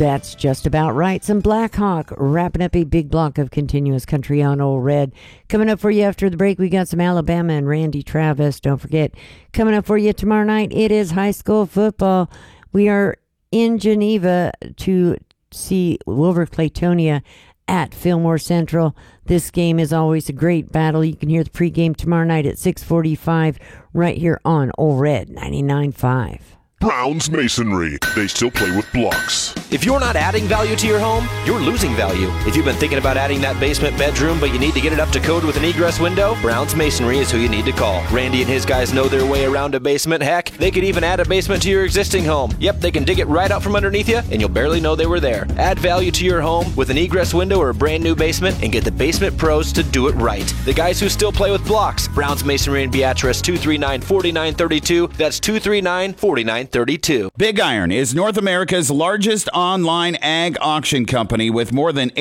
That's just about right. Some Black Hawk wrapping up a big block of continuous country on Old Red. Coming up for you after the break, we got some Alabama and Randy Travis. Don't forget, coming up for you tomorrow night, it is high school football. We are in Geneva to see Wilver Claytonia at Fillmore Central. This game is always a great battle. You can hear the pregame tomorrow night at 6:45 right here on Old Red 99.5. Brown's Masonry. They still play with blocks. If you're not adding value to your home, you're losing value. If you've been thinking about adding that basement bedroom, but you need to get it up to code with an egress window, Brown's Masonry is who you need to call. Randy and his guys know their way around a basement. Heck, they could even add a basement to your existing home. Yep, they can dig it right out from underneath you, and you'll barely know they were there. Add value to your home with an egress window or a brand new basement, and get the basement pros to do it right. The guys who still play with blocks. Brown's Masonry in Beatrice, 239-4932. That's 239-4932. Big Iron is North America's largest online ag auction company with more than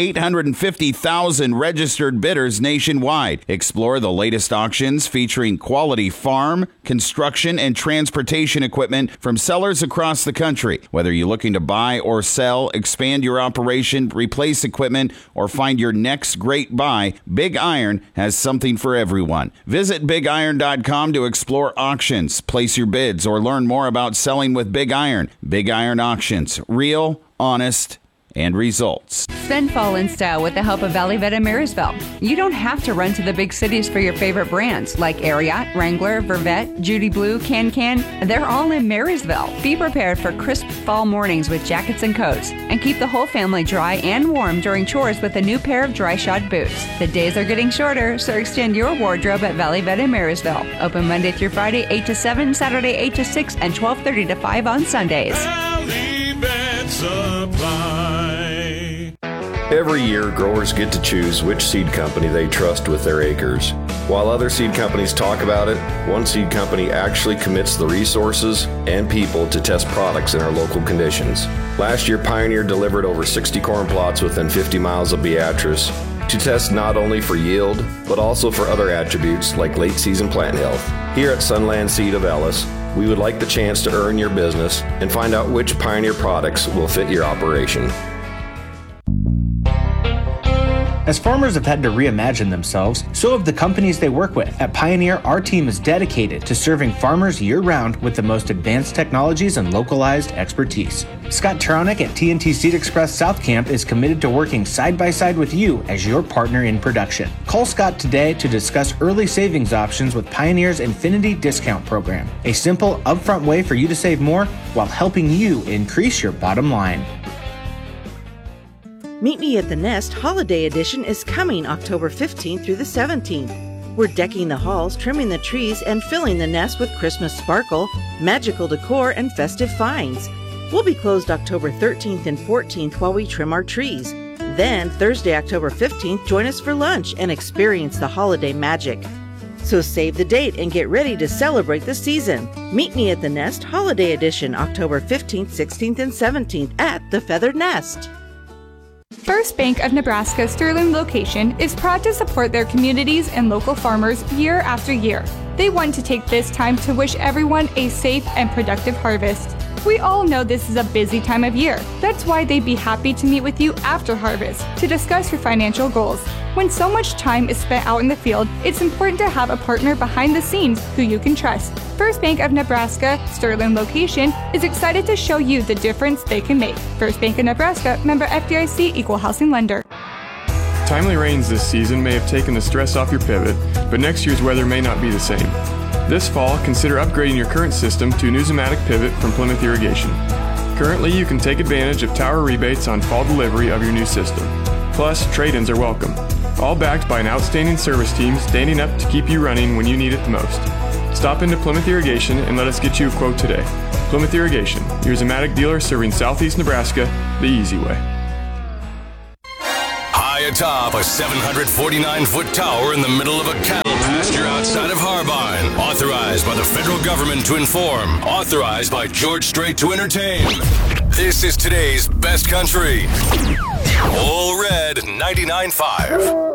850,000 registered bidders nationwide. Explore the latest auctions featuring quality farm, construction, and transportation equipment from sellers across the country. Whether you're looking to buy or sell, expand your operation, replace equipment, or find your next great buy, Big Iron has something for everyone. Visit BigIron.com to explore auctions, place your bids, or learn more about selling with Big Iron. Big Iron Auctions. Real, honest, and results. Spend fall in style with the help of Valley Vet in Marysville. You don't have to run to the big cities for your favorite brands like Ariat, Wrangler, Vervet, Judy Blue, Can. They're all in Marysville. Be prepared for crisp fall mornings with jackets and coats, and keep the whole family dry and warm during chores with a new pair of dry-shod boots. The days are getting shorter, so extend your wardrobe at Valley Vet in Marysville. Open Monday through Friday 8 to 7, Saturday 8 to 6, and 12:30 to 5 on Sundays. Valley Vet Supply. Every year, growers get to choose which seed company they trust with their acres. While other seed companies talk about it, one seed company actually commits the resources and people to test products in our local conditions. Last year, Pioneer delivered over 60 corn plots within 50 miles of Beatrice to test not only for yield, but also for other attributes like late season plant health. Here at Sunland Seed of Ellis, we would like the chance to earn your business and find out which Pioneer products will fit your operation. As farmers have had to reimagine themselves, so have the companies they work with. At Pioneer, our team is dedicated to serving farmers year-round with the most advanced technologies and localized expertise. Scott Tronick at TNT Seed Express South Camp is committed to working side by side with you as your partner in production. Call Scott today to discuss early savings options with Pioneer's Infinity Discount Program, a simple, upfront way for you to save more while helping you increase your bottom line. Meet Me at the Nest Holiday Edition is coming October 15th through the 17th. We're decking the halls, trimming the trees, and filling the nest with Christmas sparkle, magical decor, and festive finds. We'll be closed October 13th and 14th while we trim our trees. Then, Thursday, October 15th, join us for lunch and experience the holiday magic. So save the date and get ready to celebrate the season. Meet Me at the Nest Holiday Edition, October 15th, 16th, and 17th at the Feathered Nest. First Bank of Nebraska's Sterling location is proud to support their communities and local farmers year after year. They want to take this time to wish everyone a safe and productive harvest. We all know this is a busy time of year. That's why they'd be happy to meet with you after harvest to discuss your financial goals. When so much time is spent out in the field, it's important to have a partner behind the scenes who you can trust. First Bank of Nebraska, Sterling location, is excited to show you the difference they can make. First Bank of Nebraska, member FDIC, equal housing lender. Timely rains this season may have taken the stress off your pivot, but next year's weather may not be the same. This fall, consider upgrading your current system to a Newsomatic pivot from Plymouth Irrigation. Currently, you can take advantage of tower rebates on fall delivery of your new system. Plus, trade-ins are welcome. All backed by an outstanding service team standing up to keep you running when you need it the most. Stop into Plymouth Irrigation and let us get you a quote today. Plymouth Irrigation, your Zamatic dealer serving southeast Nebraska the easy way. High atop a 749-foot tower in the middle of a cattle pasture outside of Harbine. Authorized by the federal government to inform. Authorized by George Strait to entertain. This is today's best country. All Red 99.5.